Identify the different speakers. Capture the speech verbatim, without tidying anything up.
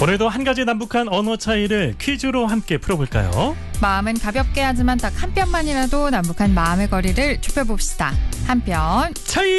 Speaker 1: 오늘도 한 가지 남북한 언어 차이를 퀴즈로 함께 풀어볼까요?
Speaker 2: 마음은 가볍게 하지만 딱 한 뼘만이라도 남북한 마음의 거리를 좁혀봅시다. 한 뼘
Speaker 1: 차이!